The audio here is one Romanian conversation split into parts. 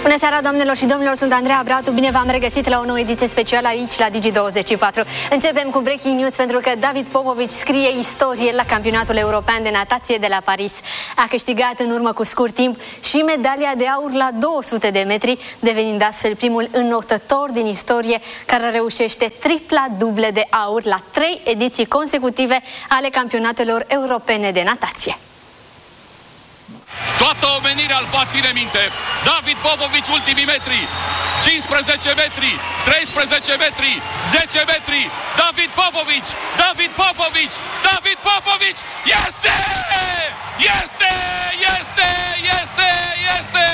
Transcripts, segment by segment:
Bună seara, doamnelor și domnilor, sunt Andreea Bratu, bine v-am regăsit la o nouă ediție specială aici la Digi24. Începem cu breaking news pentru că David Popovici scrie istorie la campionatul european de natație de la Paris. A câștigat în urmă cu scurt timp și medalia de aur la 200 de metri, devenind astfel primul înotător din istorie care reușește tripla dublă de aur la 3 ediții consecutive ale campionatelor europene de natație. Toată omenirea îl va ține minte. David Popovici, ultimii metri. 15 metri, 13 metri, 10 metri. David Popovici, David Popovici, David Popovici. Este! Este! Este! Este! Este!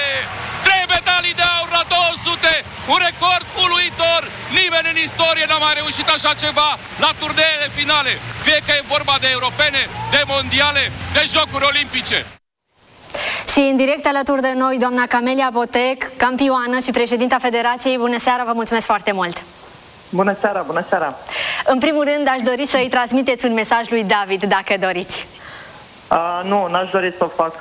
3 medalii de aur la 200. Un record uluitor. Nimeni în istorie n-a mai reușit așa ceva la turneele finale. Fie că e vorba de europene, de mondiale, de jocuri olimpice. Și în direct alături de noi, doamna Camelia Botec, campioană și președinta Federației. Bună seara, vă mulțumesc foarte mult! Bună seara, bună seara! În primul rând, aș dori să-i transmiteți un mesaj lui David, dacă doriți. Nu, n-aș dori să o fac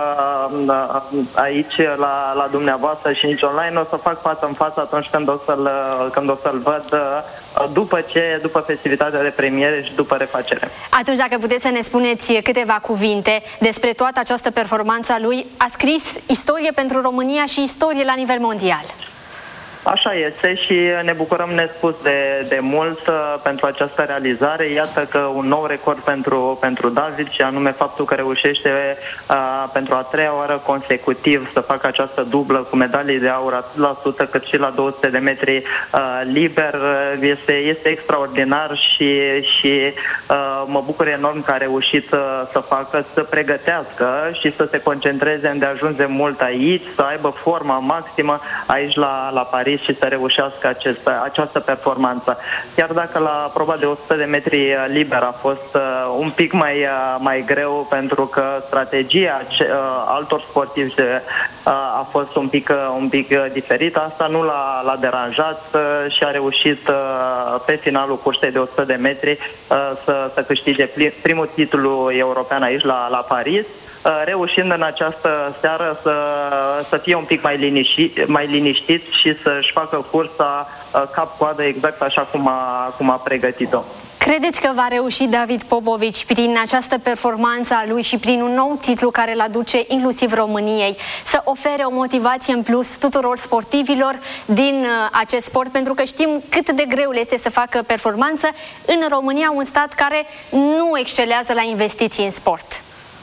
aici, la dumneavoastră și nici online. O să fac față în față atunci când o să-l văd după festivitatea de premiere și după refacere. Atunci, dacă puteți să ne spuneți câteva cuvinte despre toată această performanță a lui, a scris istorie pentru România și istorie la nivel mondial. Așa este și ne bucurăm nespus de mult pentru această realizare. Iată că un nou record pentru David, și anume faptul că reușește pentru a 3-a oară consecutiv să facă această dublă cu medalii de aur atât la 100 cât și la 200 de metri liber. Este extraordinar și mă bucur enorm că a reușit să facă, să pregătească și să se concentreze îndeajuns de mult aici, să aibă forma maximă aici la Paris și să reușească această performanță. Chiar dacă la proba de 100 de metri liber a fost un pic mai greu, pentru că strategia altor sportivi a fost un pic diferită, asta nu l-a deranjat și a reușit pe finalul cursei de 100 de metri să câștige primul titlu european aici la Paris, reușind în această seară să fie un pic mai liniștit și să-și facă cursa cap-coadă exact așa cum a pregătit-o. Credeți că va reuși David Popovici, prin această performanță a lui și prin un nou titlu care îl aduce inclusiv României, să ofere o motivație în plus tuturor sportivilor din acest sport? Pentru că știm cât de greu este să facă performanță în România, un stat care nu excelează la investiții în sport.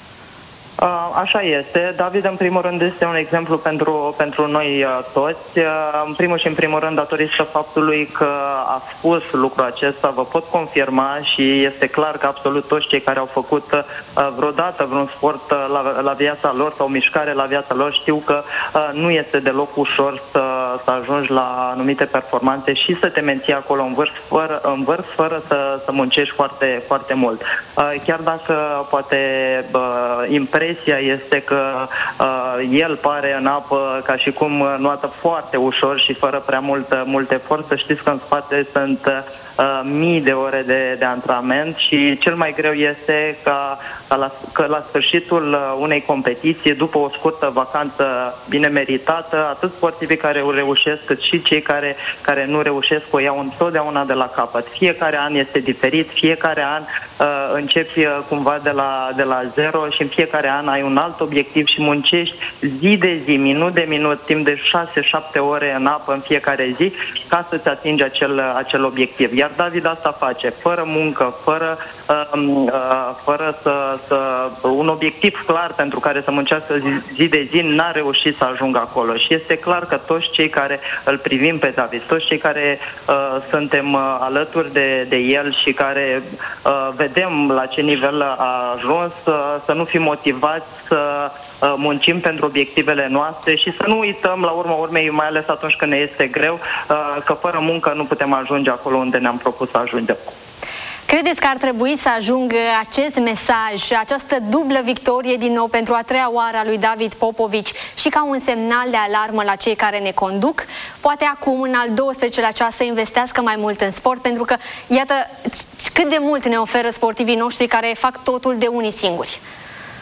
Așa este. David, în primul rând, este un exemplu pentru noi toți. În primul și în primul rând, datorită faptului că a spus lucrul acesta, vă pot confirma și este clar că absolut toți cei care au făcut vreodată vreun sport la viața lor sau o mișcare la viața lor știu că nu este deloc ușor să ajungi la anumite performanțe și să te menții acolo în vârf fără să muncești foarte, foarte mult. Chiar dacă poate impresia este că el pare în apă ca și cum nuată foarte ușor și fără prea mult efort, să știți că în spate sunt mii de ore de antrenament și cel mai greu este că la sfârșitul unei competiții, după o scurtă vacanță bine meritată, atât sportivii care o reușesc cât și cei care nu reușesc o iau întotdeauna de la capăt. Fiecare an este diferit, fiecare an începi cumva de la zero și în fiecare an ai un alt obiectiv și muncești zi de zi, minut de minut, timp de 6-7 ore în apă în fiecare zi ca să-ți atingi acel obiectiv. Iar David asta face, fără muncă, fără un obiectiv clar pentru care să muncească zi de zi, n-a reușit să ajungă acolo. Și este clar că toți cei care îl privim pe David, toți cei care suntem alături de el și care vedem la ce nivel a ajuns, să nu fim motivați să muncim pentru obiectivele noastre și să nu uităm, la urma urmei, mai ales atunci când ne este greu, că fără muncă nu putem ajunge acolo unde ne-am propus să ajungem. Credeți că ar trebui să ajungă acest mesaj, această dublă victorie din nou pentru a 3-a oară a lui David Popovici și ca un semnal de alarmă la cei care ne conduc? Poate acum, în al 12-lea ceas, să investească mai mult în sport, pentru că, iată, cât de mult ne oferă sportivii noștri care fac totul de unii singuri.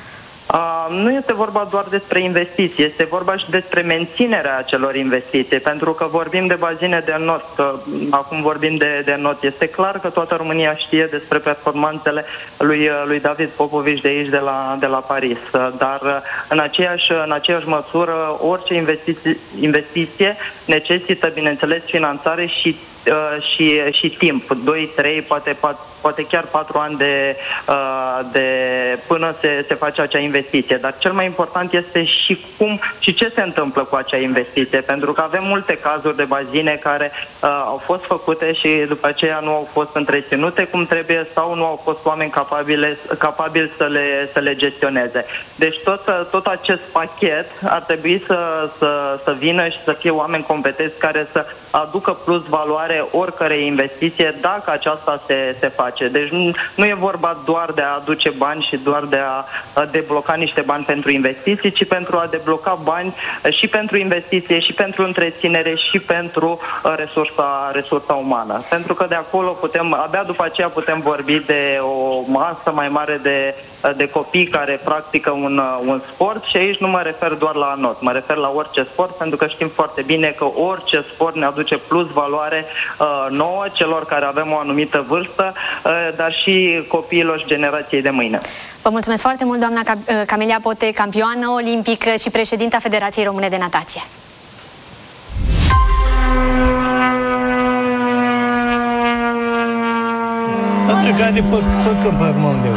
Nu este vorba doar despre investiții, este vorba și despre menținerea acelor investiții, pentru că vorbim de bazine de not, acum vorbim de not. Este clar că toată România știe despre performanțele lui David Popovici de aici, de la Paris, dar în aceeași măsură orice investiție necesită, bineînțeles, finanțare și timp, 2, 3, poate chiar 4 ani de până se face acea investiție. Dar cel mai important este și cum și ce se întâmplă cu acea investiție, pentru că avem multe cazuri de bazine care au fost făcute și după aceea nu au fost întreținute cum trebuie sau nu au fost oameni capabili să le gestioneze. Deci tot acest pachet ar trebui să vină și să fie oameni competenți care să aducă plus valoare oricărei investiție dacă aceasta se face. Deci nu e vorba doar de a aduce bani și doar de a debloca niște bani pentru investiții, ci pentru a debloca bani și pentru investiție, și pentru întreținere, și pentru resursa umană. Pentru că de acolo abia după aceea putem vorbi de o masă mai mare de copii care practică un sport și aici nu mă refer doar la not, mă refer la orice sport, pentru că știm foarte bine că orice sport ne aduce plus valoare nouă, celor care avem o anumită vârstă, dar și copiilor și generației de mâine. Vă mulțumesc foarte mult, doamna Camelia Pote, campioană olimpică și președinta Federației Române de Natație. A plecat de pe câmp acum undeva.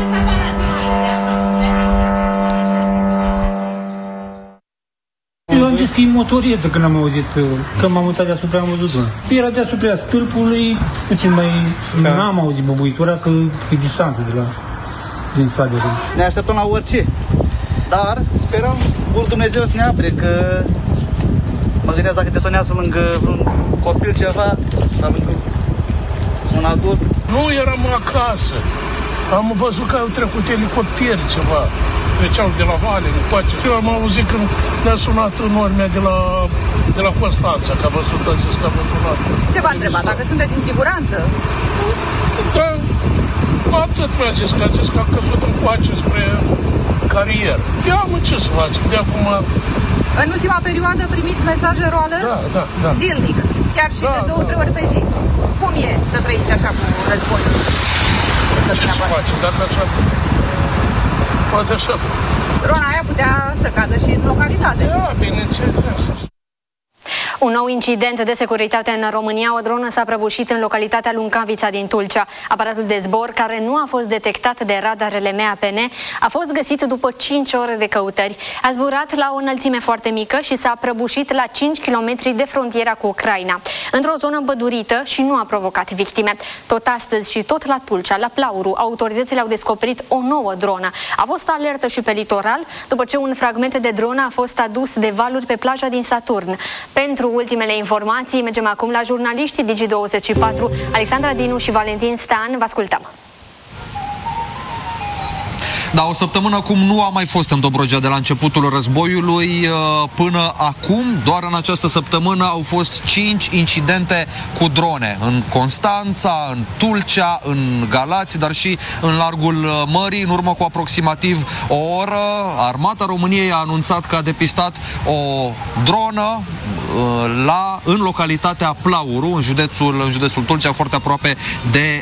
Eu am zis că e motorietă când am auzit, când m-am mutat deasupra, am văzut una. Era deasupra stâlpului, puțin mai... N-am auzit băbuitura, că e distanță din stadion. Ne așteptăm la orice, dar sperăm, vor Dumnezeu să ne apre, că mă gândesc dacă te tonează lângă vreun copil ceva, sau lângă un adult. Nu eram acasă, am văzut că au trecut elicopteri ceva, treceau de la vale, de toate. Eu am auzit când ne-a sunat în urmea de la Constanța, că a văzut, a zis că a văzut. Ce v-a întrebat? Dacă sunteți în siguranță? Da, atât mi-a zis, că a zis că a căzut în coace spre carieră. Ia mă, ce să facem de acum? În ultima perioadă primiți mesaje roală? Da. Zilnic, chiar și de 2-3 ori pe zi. Cum e să trăiți așa cu războiul? Ce să facem, dacă așa... Poate așa. Drona aia putea să cadă și în localitate. Da, bineînțeles. Un nou incident de securitate în România. O dronă s-a prăbușit în localitatea Luncavița din Tulcea. Aparatul de zbor, care nu a fost detectat de radarele MAPN, a fost găsit după 5 ore de căutări. A zburat la o înălțime foarte mică și s-a prăbușit la 5 km de frontiera cu Ucraina, într-o zonă împădurită, și nu a provocat victime. Tot astăzi și tot la Tulcea, la Plauru, autoritățile au descoperit o nouă dronă. A fost alertă și pe litoral, după ce un fragment de dronă a fost adus de valuri pe plaja din Saturn. Pentru ultimele informații mergem acum la jurnaliștii Digi24, Alexandra Dinu și Valentin Stan. Vă ascultăm! Da, o săptămână cum nu a mai fost în Dobrogea de la începutul războiului până acum. Doar în această săptămână au fost 5 incidente cu drone. În Constanța, în Tulcea, în Galați, dar și în largul mării. În urmă cu aproximativ o oră, Armata României a anunțat că a depistat o dronă în localitatea Plauru, în județul Tulcea, foarte aproape de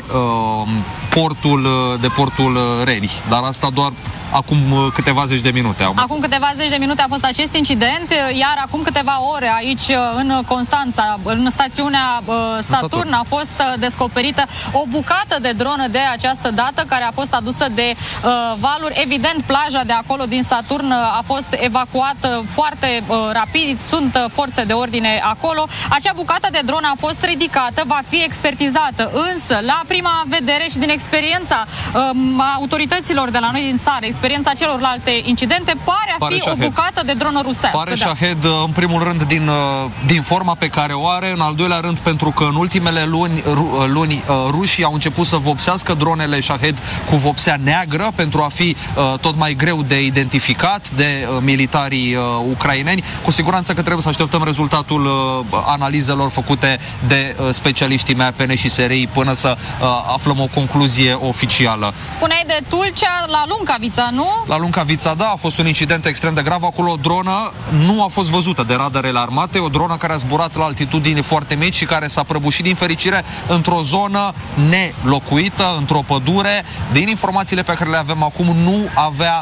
portul Reni. Dar asta doar acum câteva zeci de minute. Acum câteva zeci de minute a fost acest incident, iar acum câteva ore aici în Constanța, în stațiunea Saturn, a fost descoperită o bucată de dronă de această dată, care a fost adusă de valuri. Evident, plaja de acolo din Saturn a fost evacuată foarte rapid, sunt forțe de ordine acolo. Acea bucată de dronă a fost ridicată, va fi expertizată, însă la prima vedere și din experiența autorităților de la noi din țară, experiența celorlalte incidente, pare a fi o bucată de dronă rusească. Pare Shahed, în primul rând, din forma pe care o are, în al doilea rând pentru că în ultimele luni rușii au început să vopsească dronele Shahed cu vopsea neagră pentru a fi tot mai greu de identificat de militarii ucraineni. Cu siguranță că trebuie să așteptăm rezultatul analizelor făcute de specialiștii MAPN și SRI până să aflăm o concluzie concluzie oficială. Spuneai de Tulcea la Luncavița, nu? La Luncavița, da, a fost un incident extrem de grav. Acolo o dronă nu a fost văzută de radarele armate, o dronă care a zburat la altitudini foarte mici și care s-a prăbușit din fericire într-o zonă nelocuită, într-o pădure. Din informațiile pe care le avem acum, nu avea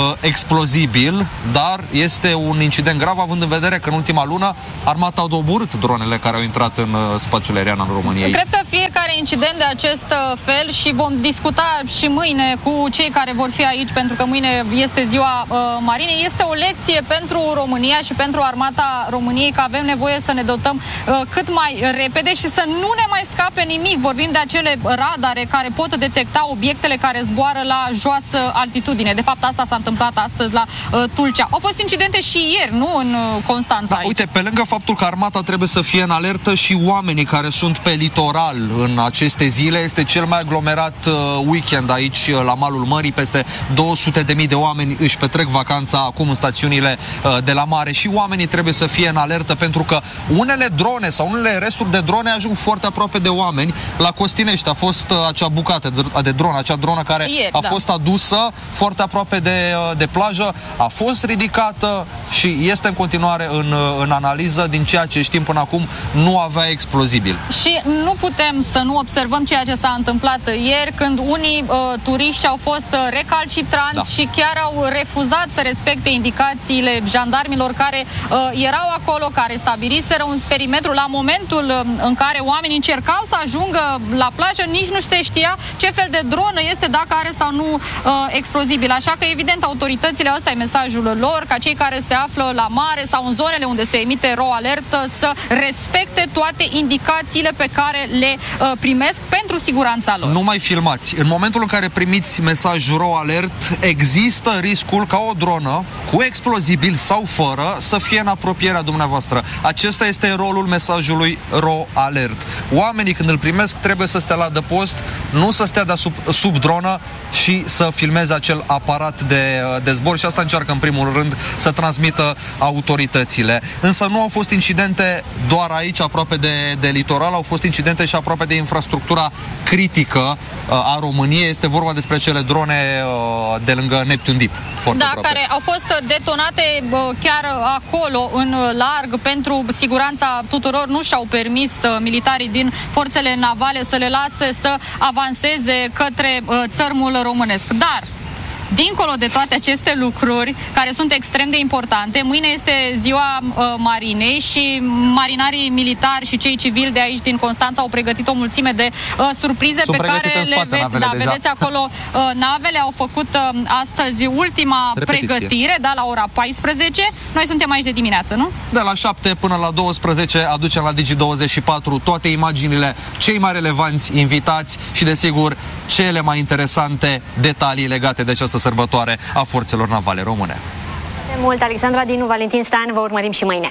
explozibil, dar este un incident grav, având în vedere că în ultima lună armata a doborât dronele care au intrat în spațiul aerian al României. Cred că fiecare incident de acest fel, și vom discuta și mâine cu cei care vor fi aici, pentru că mâine este ziua Marinei, este o lecție pentru România și pentru armata României, că avem nevoie să ne dotăm cât mai repede și să nu ne mai scape nimic. Vorbim de acele radare care pot detecta obiectele care zboară la joasă altitudine. De fapt, asta s-a întâmplat astăzi la Tulcea. Au fost incidente și ieri, nu? În Constanța. Da, uite, pe lângă faptul că armata trebuie să fie în alertă, și oamenii care sunt pe litoral în aceste zile. Este cel mai aglomerat weekend aici la malul mării. Peste 200.000 de oameni își petrec vacanța acum în stațiunile de la mare și oamenii trebuie să fie în alertă, pentru că unele drone sau unele resturi de drone ajung foarte aproape de oameni. La Costinești a fost acea bucată de dronă, acea dronă care a fost adusă foarte aproape de plajă, a fost ridicată și este în continuare în analiză. Din ceea ce știm până acum, nu avea explozibil. Și nu putem să nu observăm ceea ce s-a întâmplat ieri, când unii turiști au fost recalcitranți și chiar au refuzat să respecte indicațiile jandarmilor care erau acolo, care stabiliseră un perimetru. La momentul în care oamenii încercau să ajungă la plajă, nici nu se știa ce fel de dronă este, dacă are sau nu explozibil. Așa că, evident, autoritățile, ăsta e mesajul lor, ca cei care se află la mare sau în zonele unde se emite RO alert să respecte toate indicațiile pe care le primesc pentru siguranța lor. Nu mai filmați. În momentul în care primiți mesaj RO alert, există riscul ca o dronă cu explozibil sau fără să fie în apropierea dumneavoastră. Acesta este rolul mesajului RO alert. Oamenii, când îl primesc, trebuie să stea la adăpost, nu să stea sub dronă și să filmeze acel aparat de zbor, și asta încearcă în primul rând să transmită autoritățile. Însă nu au fost incidente doar aici, aproape de litoral, au fost incidente și aproape de infrastructura critică a României. Este vorba despre cele drone de lângă Neptune Deep. Care au fost detonate chiar acolo, în larg, pentru siguranța tuturor. Nu și-au permis militarii din forțele navale să le lase să avanseze către țărmul românesc. Dar dincolo de toate aceste lucruri, care sunt extrem de importante, mâine este ziua Marinei și marinarii militari și cei civili de aici din Constanța au pregătit o mulțime de surprize pe care le vedeți acolo. Navele au făcut astăzi ultima pregătire, la ora 14. Noi suntem aici de dimineață, nu? De la 7 până la 12 aducem la Digi24 toate imaginile, cei mai relevanți invitați și, desigur, cele mai interesante detalii legate de această sărbătoare a forțelor navale române. De mult, Alexandra Dinu, Valentin Stan, vă urmărim și mâine.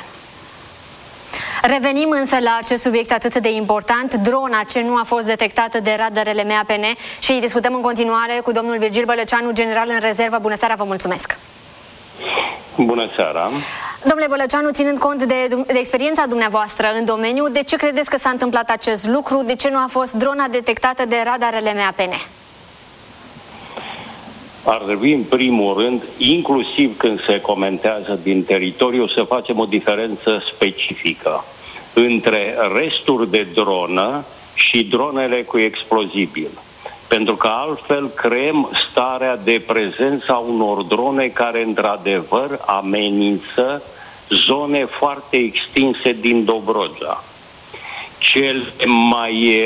Revenim însă la acest subiect atât de important, drona ce nu a fost detectată de radarele MAPN, și discutăm în continuare cu domnul Virgil Bălăceanu, general în rezervă. Bună seara, vă mulțumesc! Bună seara! Domnule Bălăceanu, ținând cont de experiența dumneavoastră în domeniu, de ce credeți că s-a întâmplat acest lucru? De ce nu a fost drona detectată de radarele MAPN? Ar trebui, în primul rând, inclusiv când se comentează din teritoriu, să facem o diferență specifică între resturi de dronă și dronele cu explozibil. Pentru că altfel creăm starea de prezența unor drone care, într-adevăr, amenință zone foarte extinse din Dobrogea. Cele mai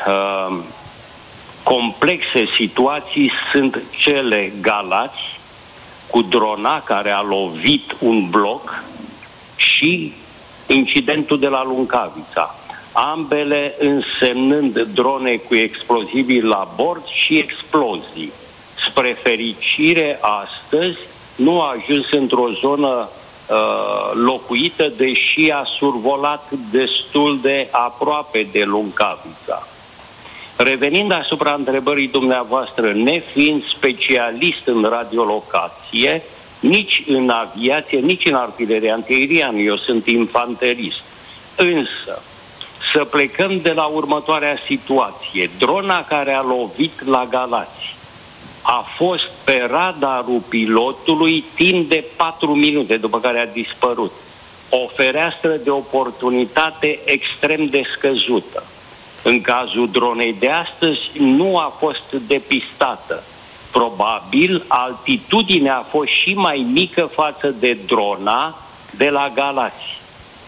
complexe situații sunt cele Galați, cu drona care a lovit un bloc, și incidentul de la Luncavița. Ambele însemnând drone cu explozibili la bord și explozii. Spre fericire, astăzi nu a ajuns într-o zonă locuită, deși a survolat destul de aproape de Luncavița. Revenind asupra întrebării dumneavoastră, nefiind specialist în radiolocație, nici în aviație, nici în artilerie antiaeriană, eu sunt infanterist. Însă, să plecăm de la următoarea situație. Drona care a lovit la Galați a fost pe radarul pilotului timp de 4 minute, după care a dispărut. O fereastră de oportunitate extrem de scăzută. În cazul dronei de astăzi nu a fost depistată. Probabil altitudinea a fost și mai mică față de drona de la Galați.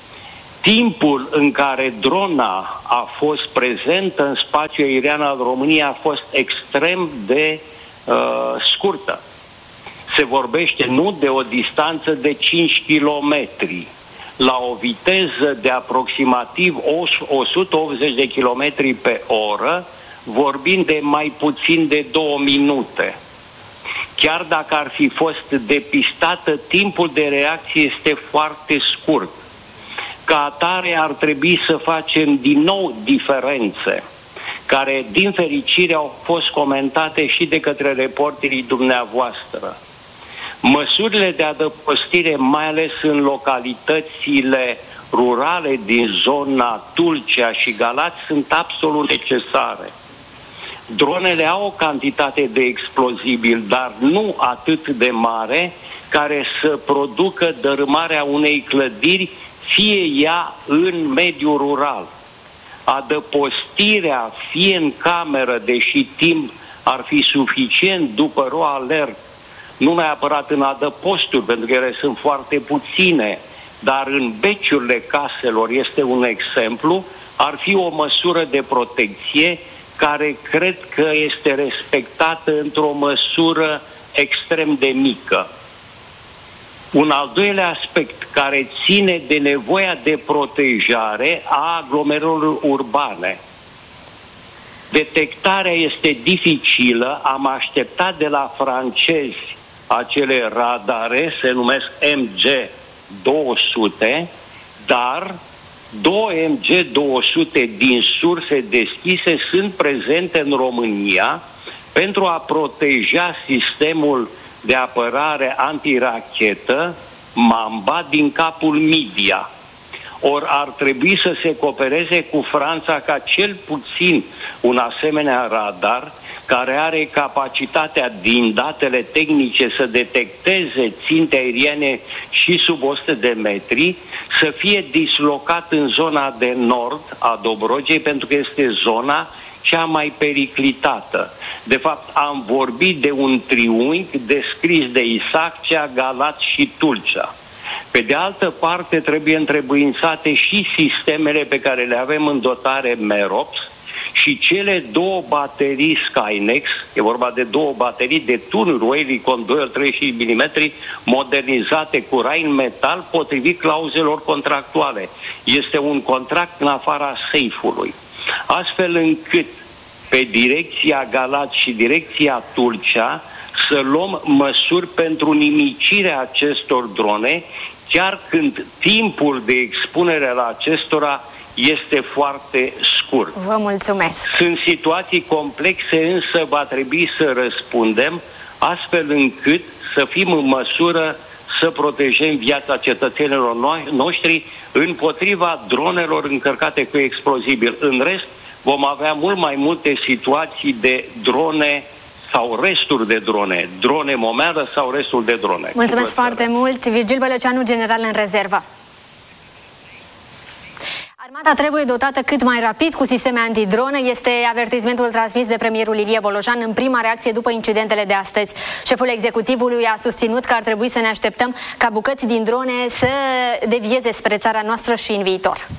Timpul în care drona a fost prezentă în spațiul aerian al României a fost extrem de scurtă. Se vorbește nu de o distanță de 5 kilometri, la o viteză de aproximativ 180 de kilometri pe oră, vorbind de mai puțin de 2 minute. Chiar dacă ar fi fost depistată, timpul de reacție este foarte scurt. Ca atare ar trebui să facem din nou diferențe, care din fericire au fost comentate și de către reporterii dumneavoastră. Măsurile de adăpostire, mai ales în localitățile rurale din zona Tulcea și Galați, sunt absolut necesare. Dronele au o cantitate de explozibil, dar nu atât de mare, care să producă dărâmarea unei clădiri, fie ea în mediul rural. Adăpostirea, fie în cameră, deși timp ar fi suficient după ro alert, nu neapărat în adăposturi, pentru că ele sunt foarte puține, dar în beciurile caselor este un exemplu, ar fi o măsură de protecție care cred că este respectată într-o măsură extrem de mică. Un al doilea aspect care ține de nevoia de protejare a aglomerărilor urbane. Detectarea este dificilă, am așteptat de la francezi acele radare, se numesc MG200, dar 2 MG200 din surse deschise sunt prezente în România pentru a proteja sistemul de apărare antirachetă Mamba din capul Midia. Ori ar trebui să se coopereze cu Franța ca cel puțin un asemenea radar care are capacitatea din datele tehnice să detecteze ținte aeriene și sub 100 de metri, să fie dislocat în zona de nord a Dobrogei, pentru că este zona cea mai periclitată. De fapt, am vorbit de un triunghi descris de Isaccea, Galați și Tulcea. Pe de altă parte, trebuie întrebuințate și sistemele pe care le avem în dotare Merops și cele 2 baterii Skynex, e vorba de 2 baterii de tunuri Oerlikon 2-3 mm modernizate cu Rheinmetall potrivit clauzelor contractuale. Este un contract în afara seifului. Astfel încât pe direcția Galați și direcția Tulcea să luăm măsuri pentru nimicirea acestor drone, chiar când timpul de expunere la acestora este foarte scurt. Vă mulțumesc! Sunt situații complexe, însă va trebui să răspundem astfel încât să fim în măsură să protejăm viața cetățenilor noștri împotriva dronelor încărcate cu explozibil. În rest, vom avea mult mai multe situații de drone sau resturi de drone, drone momeală sau restul de drone. Mulțumesc foarte mult! Virgil Bălăceanu, general în rezervă. Armata trebuie dotată cât mai rapid cu sisteme antidrone, este avertismentul transmis de premierul Ilie Bolojan în prima reacție după incidentele de astăzi. Șeful executivului a susținut că ar trebui să ne așteptăm ca bucăți din drone să devieze spre țara noastră și în viitor.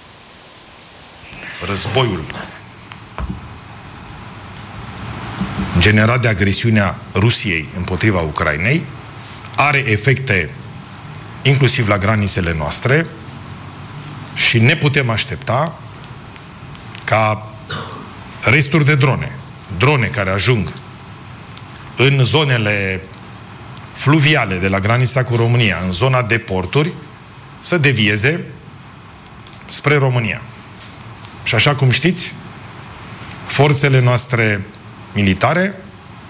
Războiul generat de agresiunea Rusiei împotriva Ucrainei are efecte inclusiv la granițele noastre și ne putem aștepta ca resturi de drone care ajung în zonele fluviale de la granița cu România, în zona de porturi, să devieze spre România. Și așa cum știți, forțele noastre militare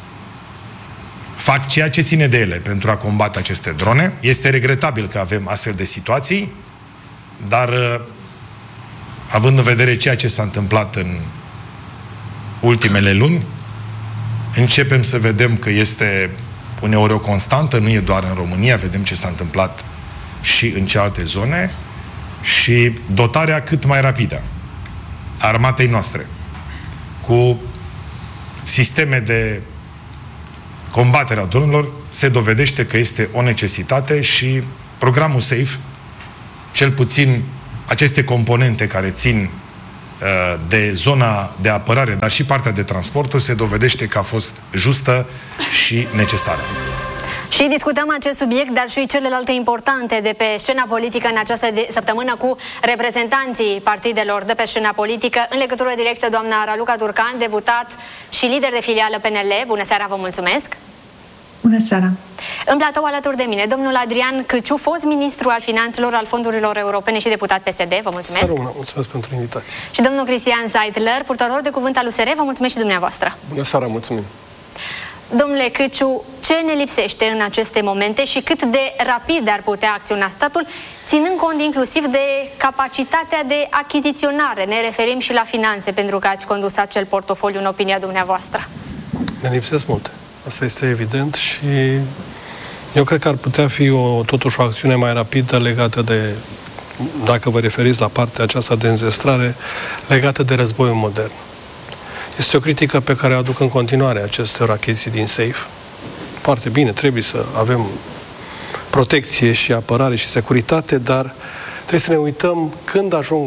fac ceea ce ține de ele pentru a combate aceste drone. Este regretabil că avem astfel de situații, dar având în vedere ceea ce s-a întâmplat în ultimele luni, începem să vedem că este uneori o constantă, nu e doar în România, vedem ce s-a întâmplat și în celelalte zone, și dotarea cât mai rapidă a armatei noastre cu sisteme de combatere a dronelor se dovedește că este o necesitate și programul SAFE, cel puțin aceste componente care țin de zona de apărare, dar și partea de transporturi, se dovedește că a fost justă și necesară. Și discutăm acest subiect, dar și celelalte importante de pe scena politică în această săptămână cu reprezentanții partidelor de pe scena politică. În legătură directă, doamna Raluca Turcan, deputat și lider de filială PNL. Bună seara, vă mulțumesc! Bună seara! În platou alături de mine, domnul Adrian Câciu, fost ministru al finanțelor, al fondurilor europene și deputat PSD. Vă mulțumesc! Bună, mulțumesc pentru invitație! Și domnul Cristian Seidler, purtător de cuvânt al USR. Vă mulțumesc și dumneavoastră! Bună seara, mulțumim! Domnule Câciu, ce ne lipsește în aceste momente și cât de rapid ar putea acționa statul, ținând cont inclusiv de capacitatea de achiziționare? Ne referim și la finanțe, pentru că ați condus acel portofoliu în opinia dumneavoastră. Ne lipsesc multe. Asta este evident și eu cred că ar putea fi totuși o acțiune mai rapidă legată de, dacă vă referiți la partea aceasta de înzestrare, legată de războiul modern. Este o critică pe care o aduc în continuare acestor achiziții din SAFE. Foarte bine, trebuie să avem protecție și apărare și securitate, dar trebuie să ne uităm când ajung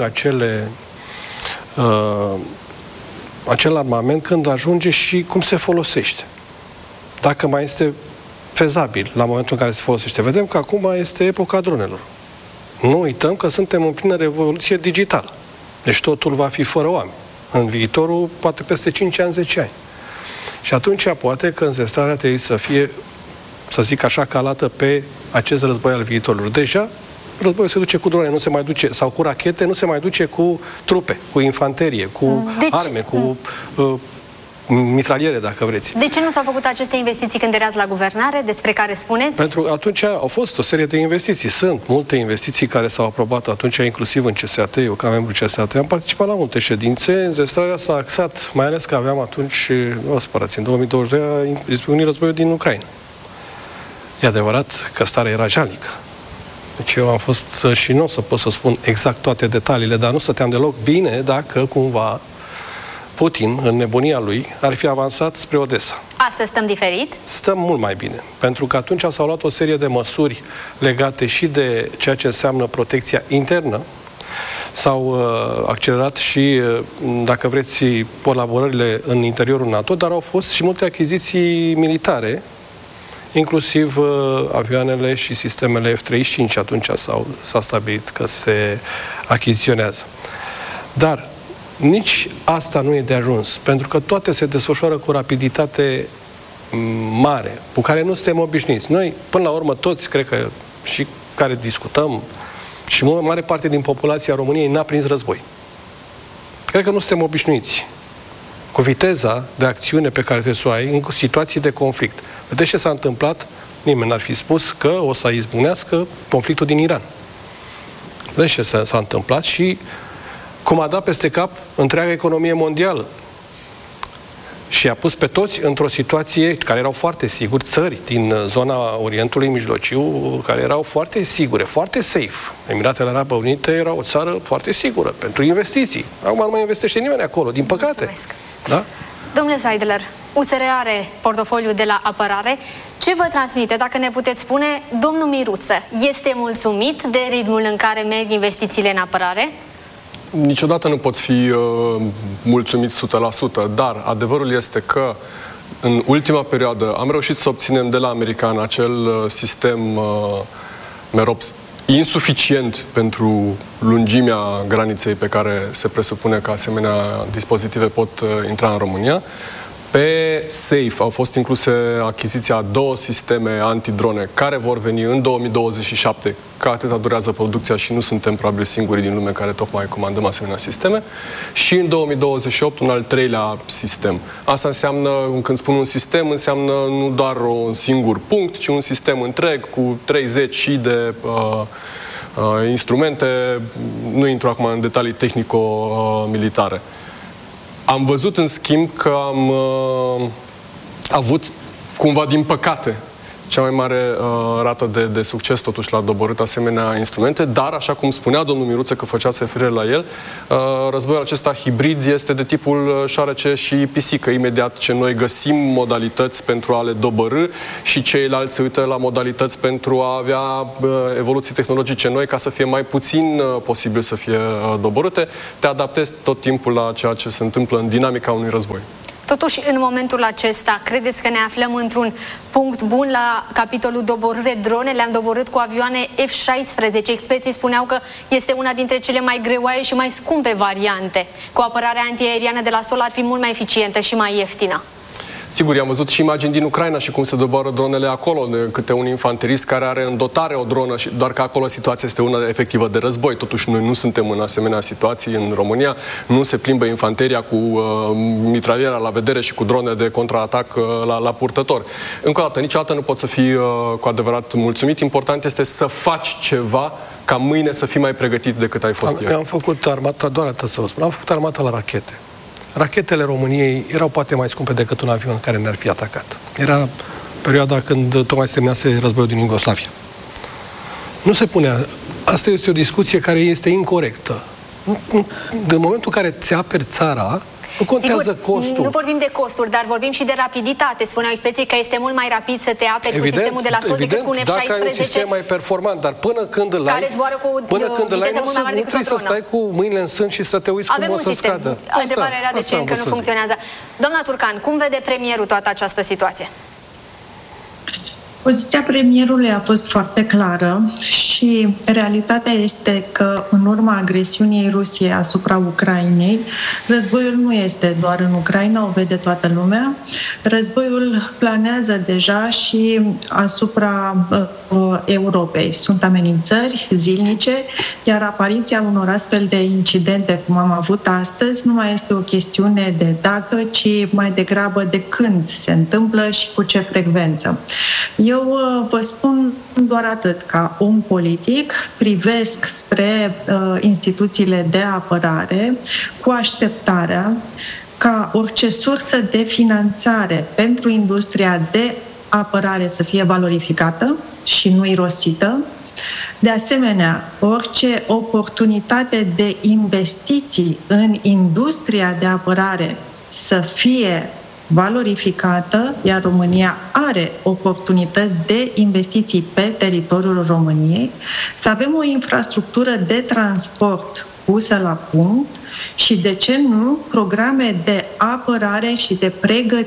acel armament, când ajunge și cum se folosește. Dacă mai este fezabil la momentul în care se folosește. Vedem că acum este epoca dronelor. Nu uităm că suntem în plină revoluție digitală. Deci totul va fi fără oameni. În viitorul, poate peste 5 ani, 10 ani. Și atunci, poate că înzestrarea trebuie să fie, să zic așa, calată pe acest război al viitorului. Deja, războiul se duce cu drone, nu se mai duce, sau cu rachete, nu se mai duce cu trupe, cu infanterie, cu arme, cu mitraliere, dacă vreți. De ce nu s-au făcut aceste investiții când erați la guvernare, despre care spuneți? Pentru că atunci au fost o serie de investiții. Sunt multe investiții care s-au aprobat atunci, inclusiv în CSAT. Eu, ca membru CSAT, am participat la multe ședințe. Înzestrarea s-a axat, mai ales că aveam atunci, nu vă spărați, în 2022 a izbucnit războiul din Ucraina. E adevărat că starea era jalnică. Deci eu am fost, și nu o să pot să spun exact toate detaliile, dar nu stăteam deloc bine dacă cumva Putin, în nebunia lui, ar fi avansat spre Odessa. Astăzi stăm diferit? Stăm mult mai bine, pentru că atunci s-au luat o serie de măsuri legate și de ceea ce înseamnă protecția internă. S-au accelerat și, dacă vreți, colaborările în interiorul NATO, dar au fost și multe achiziții militare, inclusiv avioanele și sistemele F-35, atunci s-a stabilit că se achiziționează. Dar nici asta nu e de ajuns, pentru că toate se desfășoară cu rapiditate mare, cu care nu suntem obișnuiți. Noi, până la urmă, toți, cred că și care discutăm, și mare parte din populația României n-a prins război. Cred că nu suntem obișnuiți cu viteza de acțiune pe care trebuie să o ai în situații de conflict. Vedeți ce s-a întâmplat? Nimeni n-ar fi spus că o să izbucnească conflictul din Iran. Vedeți ce s-a întâmplat și cum a dat peste cap întreaga economie mondială. Și a pus pe toți într-o situație care erau foarte siguri, țări din zona Orientului Mijlociu, care erau foarte sigure, foarte safe. Emiratele Arabe Unite era o țară foarte sigură pentru investiții. Acum nu mai investește nimeni acolo, din păcate. Da? Domnule Seidler, USR are portofoliu de la apărare. Ce vă transmite, dacă ne puteți spune, domnul Miruță? Este mulțumit de ritmul în care merg investițiile în apărare? Niciodată nu pot fi mulțumit 100%, dar adevărul este că în ultima perioadă am reușit să obținem de la americani acel sistem MEROPS insuficient pentru lungimea graniței pe care se presupune că asemenea dispozitive pot intra în România. Pe SAFE au fost incluse achiziția a 2 sisteme antidrone care vor veni în 2027, că atâta durează producția și nu suntem probabil singurii din lume care tocmai comandăm asemenea sisteme, și în 2028 un al 3-lea sistem. Asta înseamnă, când spun un sistem, înseamnă nu doar un singur punct, ci un sistem întreg cu 30 și de instrumente, nu intru acum în detalii tehnico-militare. Am văzut, în schimb, că am avut, cumva din păcate, cea mai mare rată de succes totuși la doborât asemenea instrumente, dar, așa cum spunea domnul Miruță, că făceați referire la el, războiul acesta hibrid este de tipul șoarece și pisică. Imediat ce noi găsim modalități pentru a le dobărî și ceilalți se uită la modalități pentru a avea evoluții tehnologice noi ca să fie mai puțin posibil să fie doborâte, te adaptezi tot timpul la ceea ce se întâmplă în dinamica unui război. Totuși, în momentul acesta, credeți că ne aflăm într-un punct bun la capitolul doborâre drone? Le-am doborât cu avioane F-16. Experții spuneau că este una dintre cele mai greoaie și mai scumpe variante. Cu apărarea antiaeriană de la sol ar fi mult mai eficientă și mai ieftină. Sigur, am văzut și imagini din Ucraina și cum se doboară dronele acolo, de câte un infanterist care are în dotare o dronă, și doar că acolo situația este una efectivă de război. Totuși, noi nu suntem în asemenea situații în România, nu se plimbă infanteria cu mitraliera la vedere și cu drone de contraatac la purtător. Încă o dată, niciodată nu poți să fii cu adevărat mulțumit. Important este să faci ceva ca mâine să fii mai pregătit decât ai fost ieri. Am făcut armata, doar atât să vă spun, am făcut armata la rachete. Rachetele României erau poate mai scumpe decât un avion care ne-ar fi atacat. Era perioada când tocmai se terminase războiul din Iugoslavia. Nu se punea. Asta este o discuție care este incorectă. În momentul în care ți aperi țara, nu contează costul. Nu vorbim de costuri, dar vorbim și de rapiditate. Spuneau experții că este mult mai rapid să te aperi cu sistemul de la sol decât cu un F-16. Dacă ai un sistem mai performant, dar până când îl ai, nu trebuie să stai cu mâinile în sân și să te uiți cum o să scadă. Întrebarea era de ce încă nu funcționează. Doamna Turcan, cum vede premierul toată această situație? Poziția premierului a fost foarte clară și realitatea este că în urma agresiunii Rusiei asupra Ucrainei, războiul nu este doar în Ucraina, o vede toată lumea. Războiul planează deja și asupra Europei. Sunt amenințări zilnice, iar apariția unor astfel de incidente, cum am avut astăzi, nu mai este o chestiune de dacă, ci mai degrabă de când se întâmplă și cu ce frecvență. Eu vă spun doar atât, ca om politic, privesc spre instituțiile de apărare cu așteptarea ca orice sursă de finanțare pentru industria de apărare să fie valorificată și nu irosită. De asemenea, orice oportunitate de investiții în industria de apărare să fie valorificată, iar România are oportunități de investiții pe teritoriul României, să avem o infrastructură de transport pusă la punct și, de ce nu, programe de apărare și de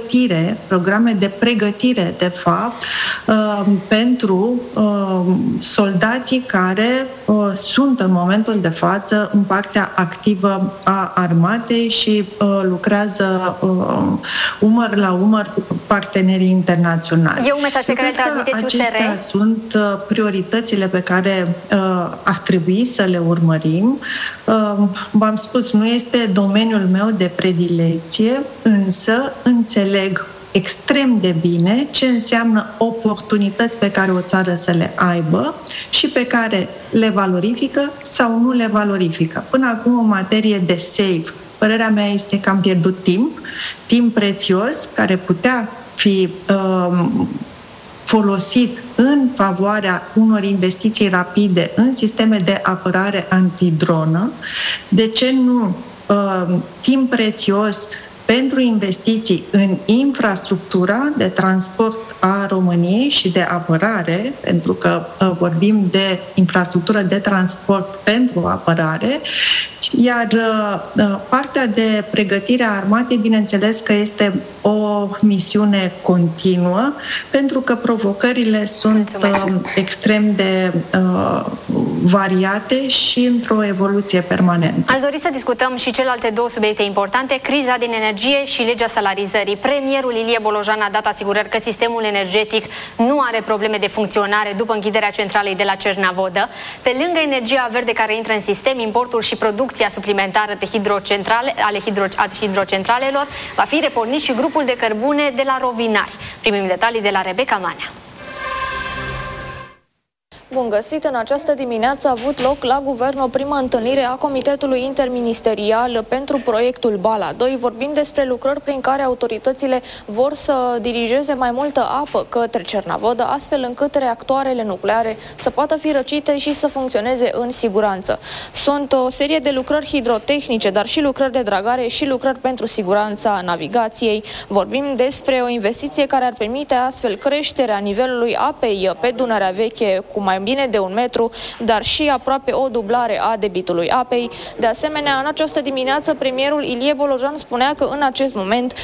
pregătire, de fapt, pentru soldații care sunt în momentul de față în partea activă a armatei și lucrează umăr la umăr cu partenerii internaționali. E un mesaj pe care îl transmiteți USR? Acestea sunt prioritățile pe care ar trebui să le urmărim. V-am spus, nu este domeniul meu de predilecție, însă înțeleg extrem de bine ce înseamnă oportunități pe care o țară să le aibă și pe care le valorifică sau nu le valorifică. Până acum, în materie de safe, părerea mea este că am pierdut timp prețios, care putea fi folosit în favoarea unor investiții rapide în sisteme de apărare antidronă. De ce nu timp prețios pentru investiții în infrastructura de transport a României și de apărare, pentru că vorbim de infrastructură de transport pentru apărare, iar partea de pregătire a armatei, bineînțeles că este o misiune continuă, pentru că provocările sunt extrem de variate și într-o evoluție permanentă. Aș dori să discutăm și celelalte două subiecte importante, criza din energie și legea salarizării. Premierul Ilie Bolojan a dat asigurări că sistemul energetic nu are probleme de funcționare după închiderea centralei de la Cernavodă. Pe lângă energia verde care intră în sistem, importul și producția suplimentară de hidrocentralelor, va fi repornit și grupul de cărbune de la Rovinari. Primim detalii de la Rebecca Manea. Bun găsit! În această dimineață a avut loc la Guvern o primă întâlnire a Comitetului Interministerial pentru proiectul Bala 2. Vorbim despre lucrări prin care autoritățile vor să dirigeze mai multă apă către Cernavodă, astfel încât reactoarele nucleare să poată fi răcite și să funcționeze în siguranță. Sunt o serie de lucrări hidrotehnice, dar și lucrări de dragare și lucrări pentru siguranța navigației. Vorbim despre o investiție care ar permite astfel creșterea nivelului apei pe Dunărea Veche cu mai bine de 1 metru, dar și aproape o dublare a debitului apei. De asemenea, în această dimineață, premierul Ilie Bolojan spunea că în acest moment